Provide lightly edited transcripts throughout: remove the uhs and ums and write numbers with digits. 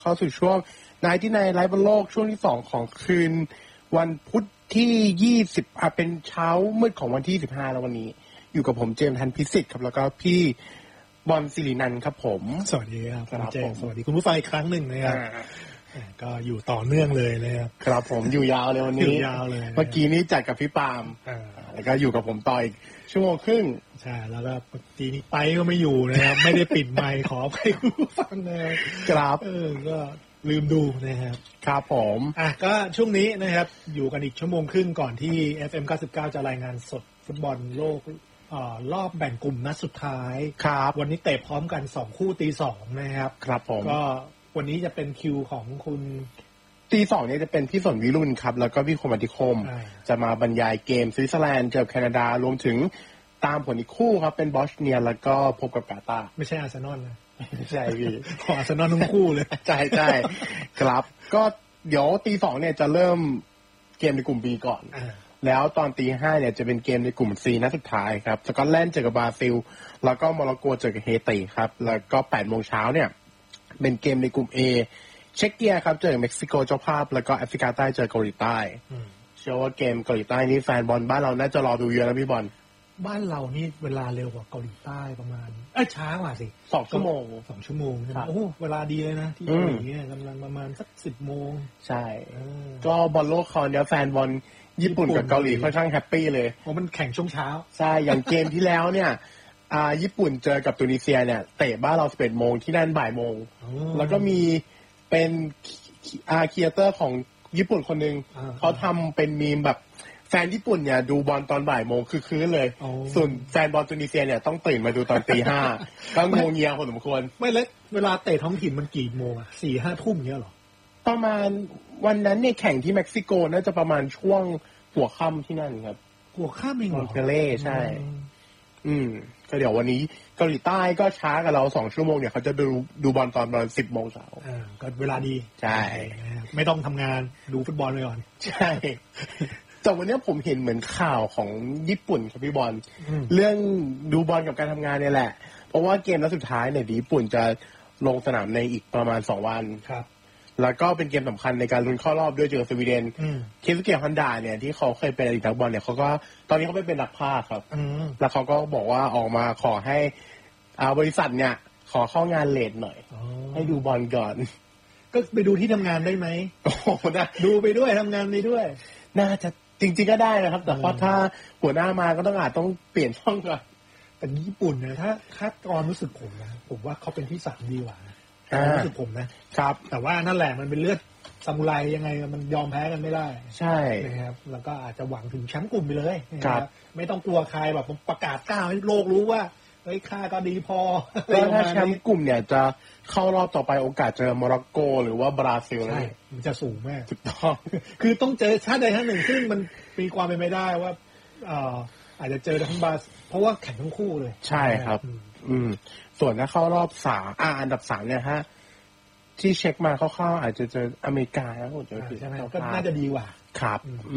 เข้าสู่ช่วง99ไลฟ์บนโลกช่วงที่2ของคืนวันพุธที่20เป็นเช้ามืดของวันที่15แล้ววันนี้อยู่กับผมเจมส์ทันพิสิทธิ์ครับแล้วก็พี่บอลศิรินันท์ครับผมสวัสดีครับเจมส์สวัสดีคุณผู้ฟังอีกครั้งหนึ่งนะครับก็อยู่ต่อเนื่องเลยนะครับครับผมอยู่ยาวเลยวันนี้อยู่ยาวเลยเมื่อกี้นี้จัดกับพี่ปาล์มแล้วก็อยู่กับผมต่ออีกชั่วโมงครึ่งใช่แล้วก็เมื่อกี้นี้ไปก็ไม่อยู่นะครับไม่ได้ปิดไมค์ขออภัยคุณผู้ฟังนะครับก็ลืมดูนะครับครับผมก็ช่วงนี้นะครับอยู่กันอีกชั่วโมงครึ่งก่อนที่ FM 99จะรายงานสดฟุตบอลโลกรอบแบ่งกลุ่มนัดสุดท้ายครับวันนี้เตะพร้อมกัน2คู่ตี 2นะครับครับผมก็วันนี้จะเป็นคิวของคุณตี 2เนี่ยจะเป็นพี่สนวิรุณครับแล้วก็พี่คมอธิคมจะมาบรรยายเกมสวิตเซอร์แลนด์เจอแคนาดารวมถึงตามผลอีกคู่ครับเป็นบอสเนียแล้วก็พบกับกาตาร์ไม่ใช่อาร์เซนอลนะใช่พี่ของอาร์เซนอลทั้งคู่เลยใช่ครับก็เดี๋ยวตี 2เนี่ยจะเริ่มเกมในกลุ่ม B ก่อนแล้วตอนตี 5เนี่ยจะเป็นเกมในกลุ่ม C นัดสุดท้ายครับสกอตแลนด์เจอกับบราซิลแล้วก็โมร็อกโกเจอกับเฮติครับแล้วก็ 8:00 นเนี่ยเป็นเกมในกลุ่ม A เช็กเกียครับเจอกับเม็กซิโกเจ้าภาพแล้วก็แอฟริกาใต้เจอเกาหลีใต้เชื่อว่าเกมเกาหลีใต้นี่แฟนบอลบ้านเราน่าจะรอดูเยอะนะพี่บอลบ้านเรานี่เวลาเร็วกว่าเกาหลีใต้ประมาณช้ากว่าสิ 2 ชั่วโมง 2 ชั่วโมงใช่ไหมโอ้เวลาดีเลยนะที่เกาหลีเนี่ยกำลังประมาณสัก10 โมงใช่ก็บอลโลกคราวนี้แฟนบอลญี่ปุ่นกับเกาหลีค่อนข้างแฮปปี้เลยเพราะมันแข่งช่วงเช้าใช่อย่างเกมที่แล้วเนี่ยญี่ปุ่นเจอกับตุนิเซียเนี่ยเตะบ้านเรา 11 โมงที่นั่นบ่ายโมงแล้วก็มีเป็นครีเอเตอร์ของญี่ปุ่นคนนึงเขาทำเป็นมีมแบบแฟนญี่ปุ่นเนี่ยดูบอลตอนบ่ายโมงคือคืนเลยส่วนแฟนบอลตุนิเซียเนี่ยต้องตื่นมาดูตอนตี 5ก็งงเงียพอสมควรไม่เล็กเวลาเตะท้องถิ่นมันกี่โมงอ่ะ 4-5 ทุ่มเงี้ยหรอประมาณวันนั้นเนี่ยแข่งที่เม็กซิโกน่าจะประมาณช่วงหัวค่ำที่นั่นครับหัวค่ำเองเหรอเปเล่ใช่ก็เดี๋ยววันนี้เกาหลีใต้ก็ช้ากับเรา2 ชั่วโมงเนี่ยเขาจะดูบอลตอนประมาณ 10 โมงเช้าก็เวลาดีใช่ไม่ต้องทำงานดูฟุตบอลไปก่อนใช่แต่วันนี้ผมเห็นเหมือนข่าวของญี่ปุ่นครับพี่บอลเรื่องดูบอลกับการทำงานเนี่ยแหละเพราะว่าเกมนัดสุดท้ายเนี่ยญี่ปุ่นจะลงสนามในอีกประมาณ2 วันครับแล้วก็เป็นเกมสำคัญในการลุ้นเข้ารอบด้วยเจอสวีเดนเคซุเกะฮอนดาเนี่ยที่เขาเคยเป็นอดีตนักบอลเนี่ยเขาก็ตอนนี้เขาไม่เป็นนักพากย์ครับแล้วเขาก็บอกว่าออกมาขอให้บริษัทเนี่ยขอเข้างานเลทหน่อยให้ดูบอลก่อนก็ไปดูที่ทำงานได้ไหมโอ้โหนะดูไปด้วยทำงานไปด้วยน่าจะจริงๆก็ได้นะครับแต่ว่าถ้าหัวหน้ามาก็ต้องเปลี่ยนช่องก่อนแต่ญี่ปุ่นเนี่ยถ้าตอนรู้สึกผมนะผมว่าเขาเป็นที่3ดีกว่ารู้สึกผมนะครับแต่ว่านั่นแหละมันเป็นเลือดซามูไรยังไงมันยอมแพ้กันไม่ได้ใช่นะครับแล้วก็อาจจะหวังถึงแชมป์กลุ่มไปเลยนะครับไม่ต้องกลัวใครแบบประกาศก้าวให้โลกรู้ว่าเฮ้ยค่าก็ดีพอแล้วถ้าแชมป์กลุ่มเนี่ยจะเข้ารอบต่อไปโอกาสเจอโมร็อกโกหรือว่าบราซิลใช่มันจะสูงมากถูกต้องคือต้องเจอชาติใดชาติหนึ่งซึ่งมันมีความเป็นไปได้ว่าอาจจะเจอทั้งบราซิลเพราะว่าแข่งทั้งคู่เลยใช่ครับส่วนถ้าเข้ารอบ3อันดับ3เนี่ยฮะที่เช็คมาคร่าวๆอาจจะเจออเมริกานะผมจะใช่ไหมก็น่าจะดีกว่าครับ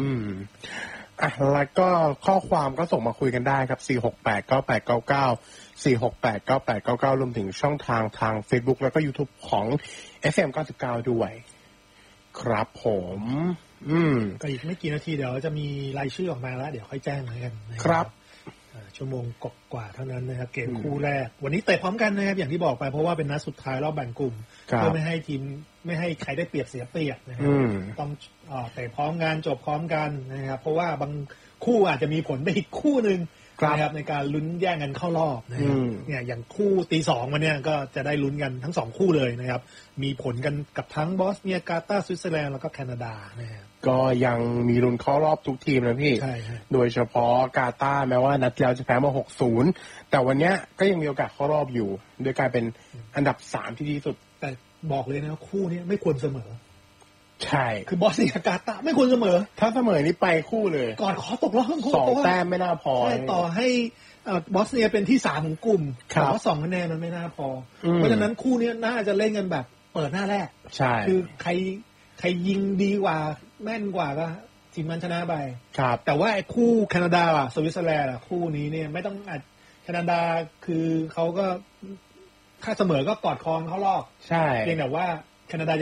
แล้วก็ข้อความก็ส่งมาคุยกันได้ครับ4689899 4689899รวมถึงช่องทางFacebook แล้วก็ YouTube ของ FM 99ด้วยครับผมก็อีกไม่กี่นาทีเดี๋ยวจะมีรายชื่อออกมาแล้วเดี๋ยวค่อยแจ้งกันครับชั่วโมงกว่าเท่านั้นนะครับเกมคู่แรกวันนี้เตะพร้อมกันนะครับอย่างที่บอกไปเพราะว่าเป็นนัดสุดท้ายรอบแบ่งกลุ่มเพื่อไม่ให้ใครได้เปรียบเสียเปรียบนะครับต้องเตะพร้อมกันจบพร้อมกันนะครับเพราะว่าบางคู่อาจจะมีผลไปอีกคู่นึงนะครับในการลุ้นแย่งกันเข้ารอบนะครับเนี่ยอย่างคู่ตี 2วันนี้ก็จะได้ลุ้นกันทั้ง2คู่เลยนะครับมีผลกันกับทั้งบอสเนียกาตาร์สวิตเซอร์แลนด์แล้วก็แคนาดานะครับก็ยังมีลุ้นเข้ารอบทุกทีมนะพี่โดยเฉพาะกาตาร์แม้ว่านัดแล้วจะแพ้มา 6-0 แต่วันนี้ก็ยังมีโอกาสเข้ารอบอยู่โดยกลายเป็นอันดับ3ที่ดีสุดแต่บอกเลยนะคู่นี้ไม่ควรเสมอใช่คือบอสเนียกาตาร์ไม่ควรเสมอถ้าเสมอนี่ไปคู่เลยก่อนขอตกรอบ 2 แต้มไม่น่าพอใช่ต่อให้บอสเนียเป็นที่3ของกลุ่มแต่ว่า2 คะแนนมันไม่น่าพอเพราะฉะนั้นคู่นี้น่าจะเล่นกันแบบเปิดหน้าแรกใช่คือใครยิงดีกว่าแม่นกว่าก็ทีมมันชนะไปครับแต่ว่าไอ้คู่แคนาดาอ่ะสวิตเซอร์แลนด์อ่ะคู่นี้เนี่ยไม่ต้องแคนาดาคือเขาก็ถ้าเสมอก็กอดคอเข้ารอบใช่เพียงแต่ว่าแคนาดา